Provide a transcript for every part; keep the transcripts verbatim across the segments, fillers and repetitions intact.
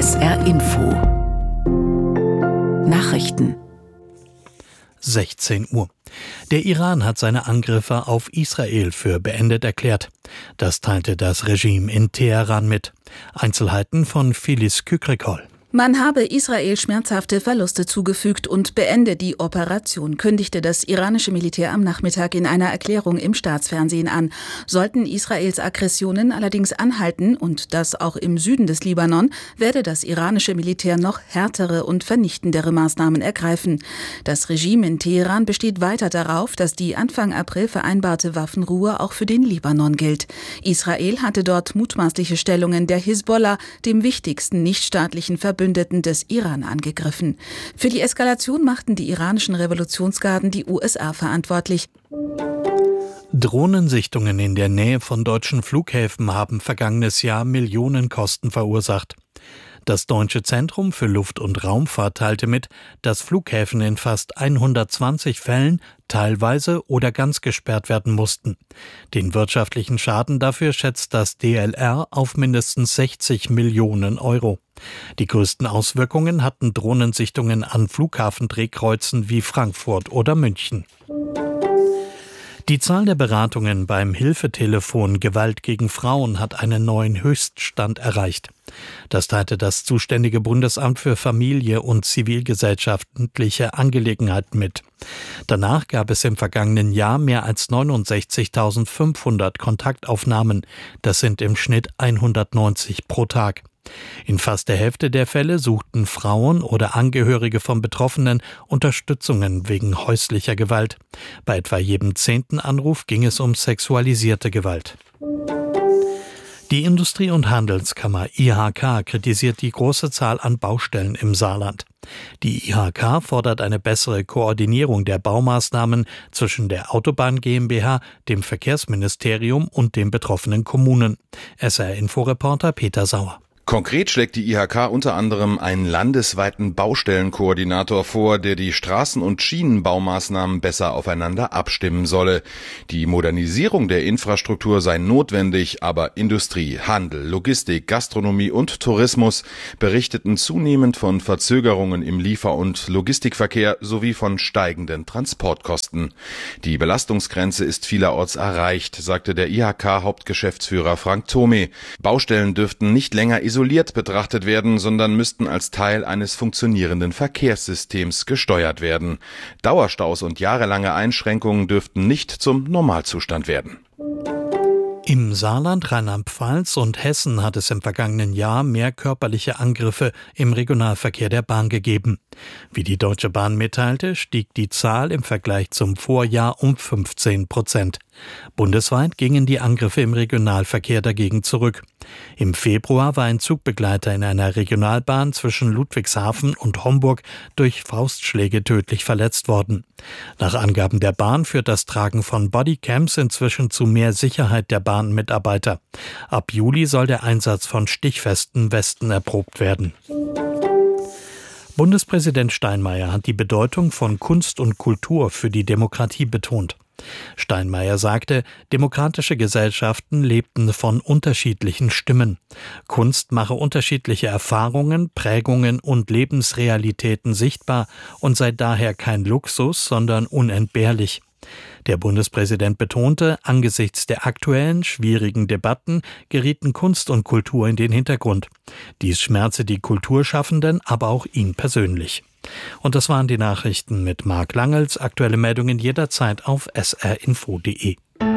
S R Info Nachrichten sechzehn Uhr. Der Iran hat seine Angriffe auf Israel für beendet erklärt. Das teilte das Regime in Teheran mit. Einzelheiten von Filiz Kükrikol. Man habe Israel schmerzhafte Verluste zugefügt und beende die Operation, kündigte das iranische Militär am Nachmittag in einer Erklärung im Staatsfernsehen an. Sollten Israels Aggressionen allerdings anhalten, und das auch im Süden des Libanon, werde das iranische Militär noch härtere und vernichtendere Maßnahmen ergreifen. Das Regime in Teheran besteht weiter darauf, dass die Anfang April vereinbarte Waffenruhe auch für den Libanon gilt. Israel hatte dort mutmaßliche Stellungen der Hisbollah, dem wichtigsten nichtstaatlichen Verbündeten des Iran, angegriffen. Für die Eskalation machten die iranischen Revolutionsgarden die U S A verantwortlich. Drohnensichtungen in der Nähe von deutschen Flughäfen haben vergangenes Jahr Millionenkosten verursacht. Das Deutsche Zentrum für Luft- und Raumfahrt teilte mit, dass Flughäfen in fast hundertzwanzig Fällen teilweise oder ganz gesperrt werden mussten. Den wirtschaftlichen Schaden dafür schätzt das D L R auf mindestens sechzig Millionen Euro. Die größten Auswirkungen hatten Drohnensichtungen an Flughafendrehkreuzen wie Frankfurt oder München. Die Zahl der Beratungen beim Hilfetelefon Gewalt gegen Frauen hat einen neuen Höchststand erreicht. Das teilte das zuständige Bundesamt für Familie und zivilgesellschaftliche Angelegenheiten mit. Danach gab es im vergangenen Jahr mehr als neunundsechzigtausendfünfhundert Kontaktaufnahmen. Das sind im Schnitt hundertneunzig pro Tag. In fast der Hälfte der Fälle suchten Frauen oder Angehörige von Betroffenen Unterstützungen wegen häuslicher Gewalt. Bei etwa jedem zehnten Anruf ging es um sexualisierte Gewalt. Die Industrie- und Handelskammer I H K kritisiert die große Zahl an Baustellen im Saarland. Die I H K fordert eine bessere Koordinierung der Baumaßnahmen zwischen der Autobahn GmbH, dem Verkehrsministerium und den betroffenen Kommunen. S R-Info-Reporter Peter Sauer. Konkret schlägt die I H K unter anderem einen landesweiten Baustellenkoordinator vor, der die Straßen- und Schienenbaumaßnahmen besser aufeinander abstimmen solle. Die Modernisierung der Infrastruktur sei notwendig, aber Industrie, Handel, Logistik, Gastronomie und Tourismus berichteten zunehmend von Verzögerungen im Liefer- und Logistikverkehr sowie von steigenden Transportkosten. Die Belastungsgrenze ist vielerorts erreicht, sagte der I H K-Hauptgeschäftsführer Frank Thome. Baustellen dürften nicht länger isoliert betrachtet werden, sondern müssten als Teil eines funktionierenden Verkehrssystems gesteuert werden. Dauerstaus und jahrelange Einschränkungen dürften nicht zum Normalzustand werden. Im Saarland, Rheinland-Pfalz und Hessen hat es im vergangenen Jahr mehr körperliche Angriffe im Regionalverkehr der Bahn gegeben. Wie die Deutsche Bahn mitteilte, stieg die Zahl im Vergleich zum Vorjahr um fünfzehn Prozent. Bundesweit gingen die Angriffe im Regionalverkehr dagegen zurück. Im Februar war ein Zugbegleiter in einer Regionalbahn zwischen Ludwigshafen und Homburg durch Faustschläge tödlich verletzt worden. Nach Angaben der Bahn führt das Tragen von Bodycams inzwischen zu mehr Sicherheit der Bahnmitarbeiter. Ab Juli soll der Einsatz von stichfesten Westen erprobt werden. Bundespräsident Steinmeier hat die Bedeutung von Kunst und Kultur für die Demokratie betont. Steinmeier sagte, demokratische Gesellschaften lebten von unterschiedlichen Stimmen. Kunst mache unterschiedliche Erfahrungen, Prägungen und Lebensrealitäten sichtbar und sei daher kein Luxus, sondern unentbehrlich. Der Bundespräsident betonte, angesichts der aktuellen, schwierigen Debatten gerieten Kunst und Kultur in den Hintergrund. Dies schmerze die Kulturschaffenden, aber auch ihn persönlich. Und das waren die Nachrichten mit Marc Langels. Aktuelle Meldungen jederzeit auf s r info punkt d e.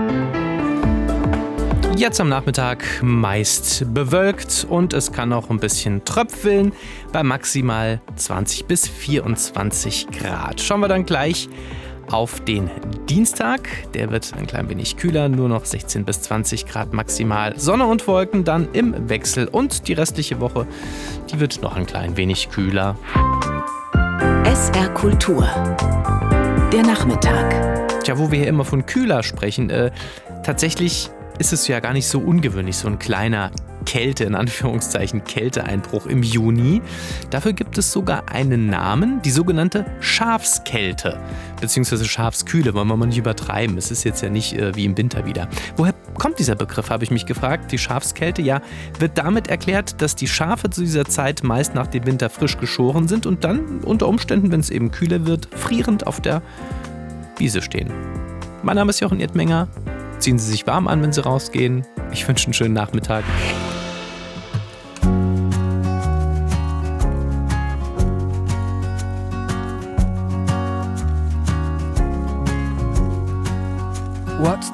Jetzt am Nachmittag meist bewölkt und es kann auch ein bisschen tröpfeln bei maximal zwanzig bis vierundzwanzig Grad. Schauen wir dann gleich auf den Dienstag. Der wird ein klein wenig kühler, nur noch sechzehn bis zwanzig Grad maximal. Sonne und Wolken dann im Wechsel und die restliche Woche, die wird noch ein klein wenig kühler. S R Kultur. Der Nachmittag. Tja, wo wir hier immer von kühler sprechen, äh, tatsächlich ist es ja gar nicht so ungewöhnlich, so ein kleiner Kälte, in Anführungszeichen Kälteeinbruch im Juni. Dafür gibt es sogar einen Namen, die sogenannte Schafskälte, beziehungsweise Schafskühle, wollen wir mal nicht übertreiben. Es ist jetzt ja nicht äh, wie im Winter wieder. Woher kommt dieser Begriff, habe ich mich gefragt. Die Schafskälte, ja, wird damit erklärt, dass die Schafe zu dieser Zeit meist nach dem Winter frisch geschoren sind und dann unter Umständen, wenn es eben kühler wird, frierend auf der Wiese stehen. Mein Name ist Jochen Erdmenger. Ziehen Sie sich warm an, wenn Sie rausgehen. Ich wünsche einen schönen Nachmittag. What's